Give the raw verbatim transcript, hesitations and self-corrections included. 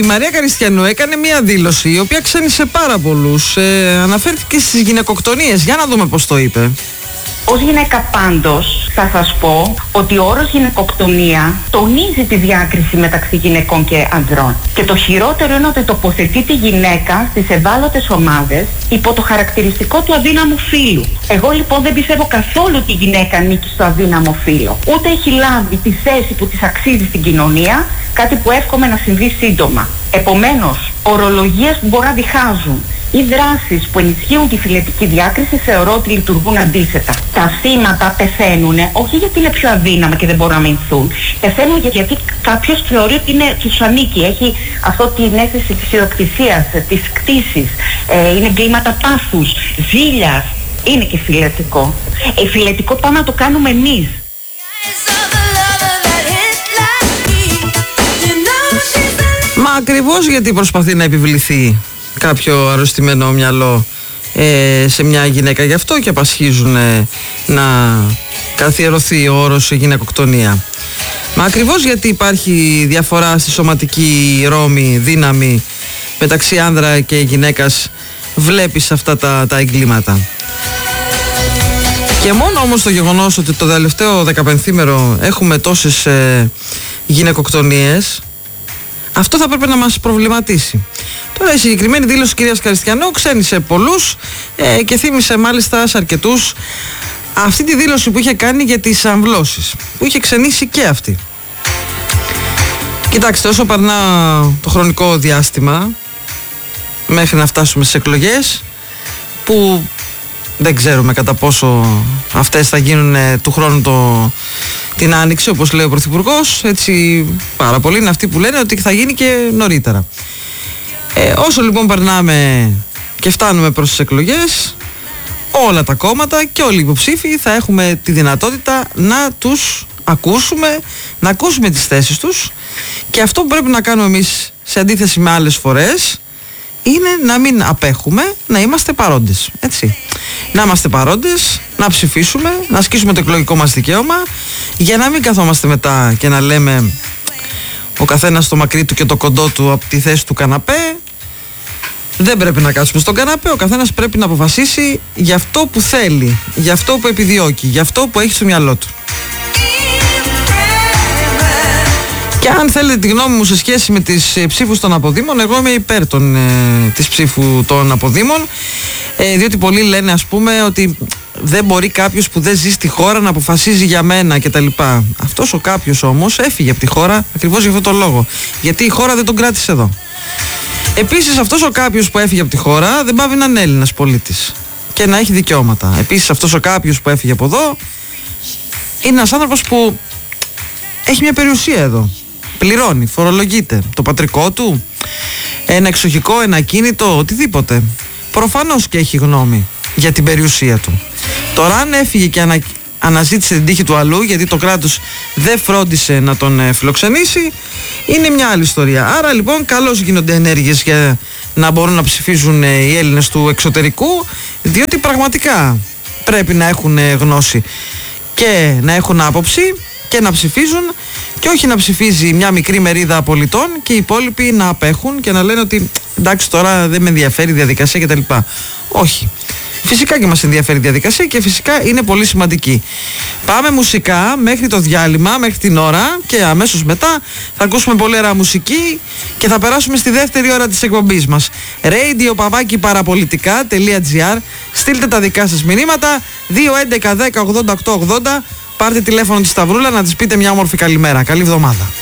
η Μαρία Καριστιανού έκανε μία δήλωση η οποία ξένησε πάρα πολλούς. Ε, αναφέρθηκε στις γυναικοκτονίες. Για να δούμε πώς το είπε. Ως γυναίκα πάντως θα σας πω ότι ο όρος γυναικοκτονία τονίζει τη διάκριση μεταξύ γυναικών και ανδρών. Και το χειρότερο είναι ότι τοποθετεί τη γυναίκα στις ευάλωτες ομάδες υπό το χαρακτηριστικό του αδύναμου φύλου. Εγώ λοιπόν δεν πιστεύω καθόλου ότι η γυναίκα ανήκει στο αδύναμο φύλο. Ούτε έχει λάβει τη θέση που της αξίζει στην κοινωνία, κάτι που εύχομαι να συμβεί σύντομα. Επομένως, ορολογίες που μπορούν να διχάζουν ή δράσεις που ενισχύουν τη φυλετική διάκριση θεωρώ ότι λειτουργούν αντίθετα. Τα θύματα πεθαίνουν όχι γιατί είναι πιο αδύναμα και δεν μπορούν να μηνθούν. Πεθαίνουν γιατί κάποιος θεωρεί ότι είναι, τους ανήκει. Έχει αυτό την αίσθηση της ιδιοκτησίας, της κτήσης. Ε, είναι εγκλήματα πάθους, ζήλιας. Είναι και φυλετικό. Ε, φυλετικό πάμε να το κάνουμε εμείς. Μα ακριβώς γιατί προσπαθεί να επιβληθεί κάποιο αρρωστημένο μυαλό ε, σε μια γυναίκα. Γι' αυτό και απασχίζουν ε, να καθιερωθεί ο όρος γυναικοκτονία. Μα ακριβώς γιατί υπάρχει διαφορά στη σωματική ρόμη, δύναμη μεταξύ άνδρα και γυναίκας, βλέπεις αυτά τα, τα εγκλήματα. Και μόνο όμως το γεγονός ότι το τελευταίο δεκαπενθήμερο έχουμε τόσες ε, γυναικοκτονίες, αυτό θα πρέπει να μας προβληματίσει. Τώρα η συγκεκριμένη δήλωση της κυρίας Καριστιανού ξένησε πολλούς ε, και θύμισε μάλιστα σε αρκετούς αυτή τη δήλωση που είχε κάνει για τις αμβλώσεις, που είχε ξενήσει και αυτή. Κοιτάξτε, όσο περνά το χρονικό διάστημα μέχρι να φτάσουμε στις εκλογές, που δεν ξέρουμε κατά πόσο αυτές θα γίνουν του χρόνου το, την Άνοιξη, όπως λέει ο Πρωθυπουργός, έτσι πάρα πολλοί είναι αυτοί που λένε ότι θα γίνει και νωρίτερα. Ε, όσο λοιπόν περνάμε και φτάνουμε προς τις εκλογές, όλα τα κόμματα και όλοι οι υποψήφοι θα έχουμε τη δυνατότητα να τους ακούσουμε, να ακούσουμε τις θέσεις τους, και αυτό που πρέπει να κάνουμε εμείς σε αντίθεση με άλλες φορές είναι να μην απέχουμε, να είμαστε παρόντες, έτσι. Να είμαστε παρόντες, να ψηφίσουμε, να ασκήσουμε το εκλογικό μας δικαίωμα, για να μην καθόμαστε μετά και να λέμε ο καθένας το μακρύ του και το κοντό του από τη θέση του καναπέ. Δεν πρέπει να κάτσουμε στον καναπέ, ο καθένας πρέπει να αποφασίσει για αυτό που θέλει, για αυτό που επιδιώκει, για αυτό που έχει στο μυαλό του. Και αν θέλετε τη γνώμη μου σε σχέση με τις ε, ψήφους των αποδήμων, εγώ είμαι υπέρ των, ε, της ψήφου των αποδήμων, ε, διότι πολλοί λένε, ας πούμε, ότι δεν μπορεί κάποιος που δεν ζει στη χώρα να αποφασίζει για μένα κτλ. Αυτός ο κάποιος όμως έφυγε από τη χώρα ακριβώς για αυτόν τον λόγο, γιατί η χώρα δεν τον κράτησε εδώ. Επίσης, αυτός ο κάποιος που έφυγε από τη χώρα δεν πάβει να είναι Έλληνας πολίτης και να έχει δικαιώματα. Επίσης, αυτός ο κάποιος που έφυγε από εδώ είναι ένας άνθρωπος που έχει μια περιουσία εδώ. Πληρώνει, φορολογείται το πατρικό του, ένα εξοχικό, ένα ακίνητο, οτιδήποτε. Προφανώς και έχει γνώμη για την περιουσία του. Τώρα, αν έφυγε και ανα... αναζήτησε την τύχη του αλλού, γιατί το κράτος δεν φρόντισε να τον ε, φιλοξενήσει, είναι μια άλλη ιστορία. Άρα λοιπόν καλώς γίνονται ενέργειες για να μπορούν να ψηφίζουν ε, οι Έλληνες του εξωτερικού, διότι πραγματικά πρέπει να έχουν ε, γνώση και να έχουν άποψη και να ψηφίζουν, και όχι να ψηφίζει μια μικρή μερίδα πολιτών και οι υπόλοιποι να απέχουν και να λένε ότι εντάξει, τώρα δεν με ενδιαφέρει η διαδικασία κτλ. Όχι. Φυσικά και μας ενδιαφέρει η διαδικασία και φυσικά είναι πολύ σημαντική. Πάμε μουσικά μέχρι το διάλειμμα, μέχρι την ώρα, και αμέσως μετά θα ακούσουμε πολύ ωραία μουσική και θα περάσουμε στη δεύτερη ώρα της εκπομπής μας. radio παπάκι παραπολιτικά τελεία gr. Στείλτε τα δικά σας μηνύματα δύο έντεκα δέκα ογδόντα οκτώ ογδόντα. Πάρτε τηλέφωνο τη Σταυρούλα να της πείτε μια όμορφη καλημέρα. Καλή εβδομάδα.